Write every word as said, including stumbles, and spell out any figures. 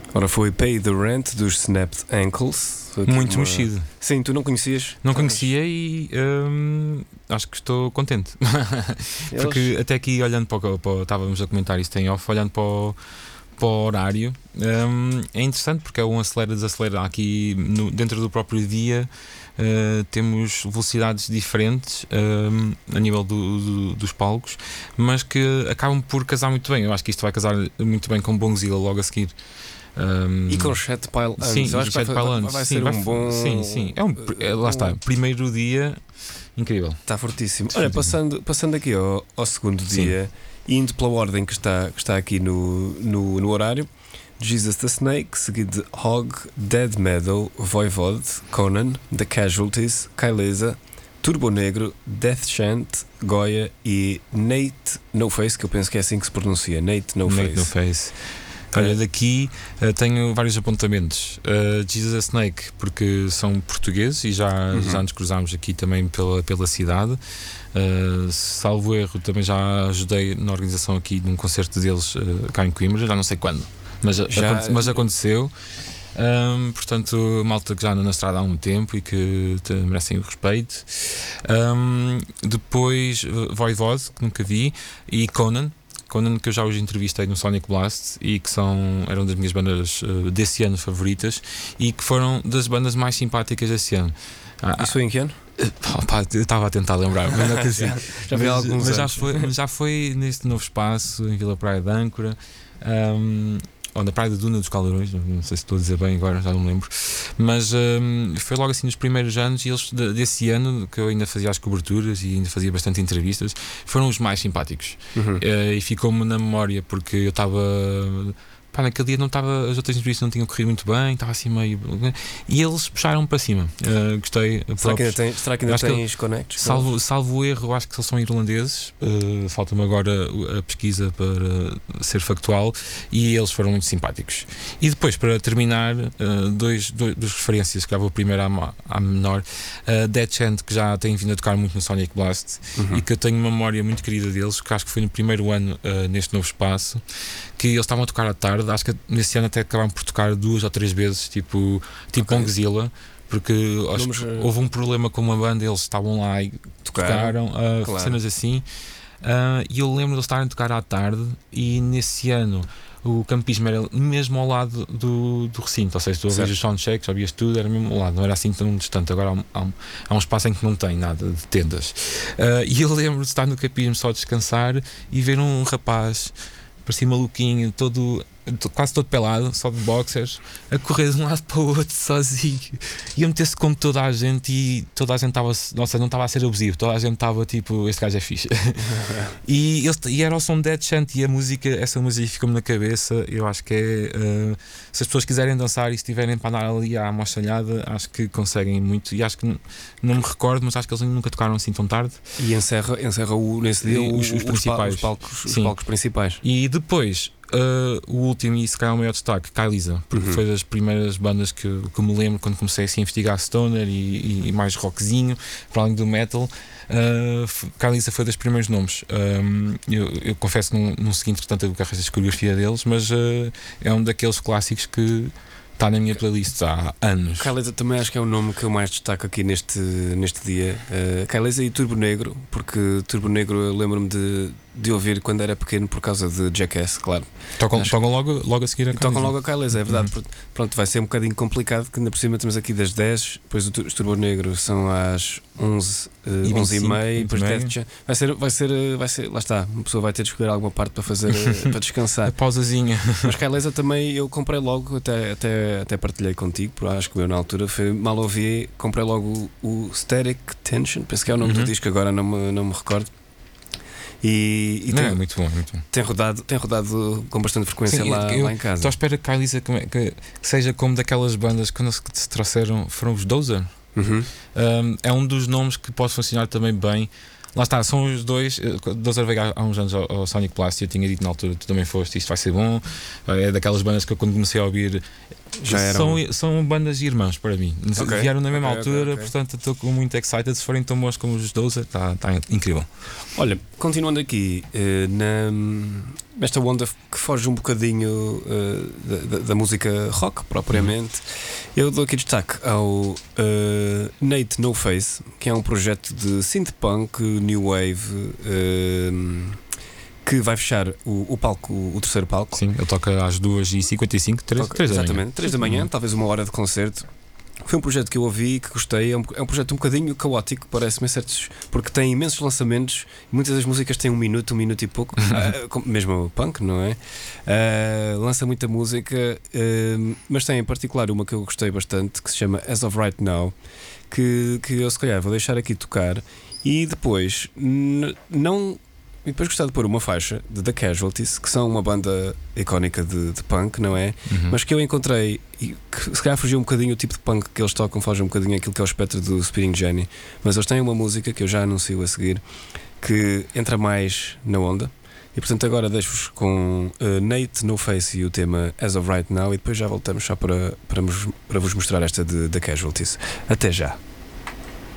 Ora, foi Pay the Rent dos Snapped Ankles. Muito uma... mexido. Sim, tu não conhecias? Não conhecia e hum, acho que estou contente. Eles... Porque até aqui, olhando para o, para o. Estávamos a comentar isto em off, olhando para o, para o horário, hum, é interessante porque é um acelera-desacelera. Aqui no, dentro do próprio dia uh, temos velocidades diferentes um, a nível do, do, dos palcos, mas que acabam por casar muito bem. Eu acho que isto vai casar muito bem com Bongzilla logo a seguir. Um, e com Chet Pile Hands. Sim, eu acho que vai, vai, vai sim, ser vai, um bom. Sim, sim. É um, é, lá está, primeiro dia incrível. Está fortíssimo. Olha, passando, passando aqui ao, ao segundo sim. dia, indo pela ordem que está, que está aqui no, no, no horário: Jesus the Snake, seguido de Hog, Dead Meadow, Voivod, Conan, The Casualties, Kailesa, Turbo Negro, Death Chant, Goya e Nate No Face, que eu penso que é assim que se pronuncia. Nate No Nate Face. No Face. Olha, daqui uh, tenho vários apontamentos. uh, Jesus the Snake, porque são portugueses e já, uhum. já nos cruzámos aqui também pela, pela cidade. Uh, salvo erro, também já ajudei na organização aqui de um concerto deles uh, cá em Coimbra, já não sei quando, mas, já, aconte, mas aconteceu. Um, portanto, malta que já anda na estrada há um tempo e que te, merecem o respeito. Um, depois, Voivod, que nunca vi, e Conan. Conan, que eu já hoje entrevistei no Sonic Blast e que são, eram das minhas bandas uh, desse ano favoritas e que foram das bandas mais simpáticas desse ano. Ah, Isso foi em que ano? Oh, pá, eu estava a tentar lembrar, mas não consigo. já vi alguns mas já foi, mas já foi neste novo espaço, em Vila Praia de Âncora. Um, ou na Praia da Duna dos Caldeirões, não sei se estou a dizer bem agora, já não me lembro, mas um, foi logo assim nos primeiros anos e eles de, desse ano, que eu ainda fazia as coberturas e ainda fazia bastante entrevistas, foram os mais simpáticos. Uhum. uh, e ficou-me na memória porque eu estava... Pá, naquele dia não estava, as outras entrevistas não tinham corrido muito bem, estava assim meio. E eles puxaram para cima. Uh, gostei. Será que ainda, tem, será que ainda tens conectos? Salvo, salvo o erro, acho que eles são irlandeses. Uh, falta-me agora a pesquisa para ser factual. E eles foram muito simpáticos. E depois, para terminar, uh, dois, dois, duas referências, que já vou primeiro à, à menor. Uh, Dead Chant, que já tem vindo a tocar muito no Sonic Blast, uhum. e que eu tenho uma memória muito querida deles, que acho que foi no primeiro ano uh, neste novo espaço, que eles estavam a tocar à tarde. Acho que nesse ano até acabaram por tocar duas ou três vezes, tipo, tipo okay. Bongzilla, porque acho que houve um problema com uma banda, eles estavam lá e tocaram, uh, claro. cenas assim. Uh, e eu lembro de eles estarem a tocar à tarde, e nesse ano o campismo era mesmo ao lado do, do recinto, ou seja, tu ouvias os soundchecks, ouvias tudo, era mesmo ao lado, não era assim tão distante. Agora há um, há um, há um espaço em que não tem nada de tendas. Uh, e eu lembro de estar no campismo só a descansar e ver um rapaz, parecia maluquinho, todo, quase todo pelado, só de boxers, a correr de um lado para o outro sozinho, e a meter-se com toda a gente, e toda a gente estava, nossa, não estava a ser abusivo, toda a gente estava tipo, este gajo é fixe. e, ele, e era o som de Dead Chant, e a música, essa música ficou-me na cabeça. Eu acho que é, uh, se as pessoas quiserem dançar e estiverem para andar ali à mochalhada, acho que conseguem muito, e acho que não me recordo, mas acho que eles nunca tocaram assim tão tarde. E encerra, encerra o, nesse dia o, os, os, principais. Os, palcos, os palcos principais. E depois Uh, o último, e se calhar o maior destaque, Kailesa, porque uhum. foi das primeiras bandas que, que me lembro quando comecei assim, a investigar stoner e, e, e mais rockzinho, para além do metal. uh, Kailesa foi dos primeiros nomes. um, eu, eu confesso que não, não segui entretanto a discografia deles, mas uh, é um daqueles clássicos que está na minha playlist há anos. Kailesa também acho que é o nome que eu mais destaco aqui neste, neste dia. uh, Kailesa e Turbo Negro, porque Turbo Negro eu lembro-me de, de ouvir quando era pequeno por causa de Jackass, claro. Tocam, tocam logo, logo a seguir a Kailesa. Tocam logo a Kailesa, é verdade. Uhum. Pronto, vai ser um bocadinho complicado, que ainda por cima temos aqui das dez, depois os Turbo Negro são às onze, uh, e onze e meia, depois Death. Vai ser, vai ser, vai ser, lá está, uma pessoa vai ter de escolher alguma parte para fazer, para descansar. A pausazinha. Mas Kailesa também eu comprei logo, até, até, até partilhei contigo, porque acho que eu na altura foi, mal ouvi, comprei logo o, o Static Tension, penso que é o nome uhum. do disco, agora não me, não me recordo. E, e não, tem, é muito bom, muito bom. Tem rodado, tem rodado com bastante frequência. Sim, lá, eu, lá em casa. Estou à espera que Kailesa que, que seja como daquelas bandas que se, se trouxeram, foram os Dozer. Uhum. Um, é um dos nomes que pode funcionar também bem. Lá está, são os dois. Dozer veio há, há uns anos ao, ao Sonic Blast, eu tinha dito na altura, tu também foste, isto vai ser bom. É daquelas bandas que eu, quando comecei a ouvir, Já eram... são, são bandas irmãs para mim. Okay. Vieram na mesma okay, altura, okay, okay. portanto estou muito excited. Se forem tão bons como os doze, está tá incrível. Olha, continuando aqui uh, na, nesta onda que foge um bocadinho uh, da, da, da música rock propriamente, uhum. eu dou aqui destaque ao uh, Nate No Face, que é um projeto de synth punk, new wave. Uh, que vai fechar o, o palco, o terceiro palco. Sim, ele toca às duas e cinquenta e cinco, três, três da manhã. Exatamente, três da manhã, uhum. talvez uma hora de concerto. Foi um projeto que eu ouvi, que gostei. É um, é um projeto um bocadinho caótico, parece-me, certos, porque tem imensos lançamentos. Muitas das músicas têm um minuto, um minuto e pouco, uh, mesmo o punk, não é? Uh, lança muita música, uh, mas tem em particular uma que eu gostei bastante, que se chama As of Right Now, que, que eu se calhar vou deixar aqui tocar e depois n- não. E depois gostava de pôr uma faixa de The Casualties, que são uma banda icónica de, de punk, não é? Uhum. Mas que eu encontrei e que se calhar fugiu um bocadinho o tipo de punk que eles tocam, foge um bocadinho aquilo que é o espectro do Speeding Jenny. Mas eles têm uma música que eu já anuncio a seguir que entra mais na onda. E portanto agora deixo-vos com uh, Nate No Face e o tema As of Right Now, e depois já voltamos só para, para, para vos mostrar esta de The Casualties. Até já.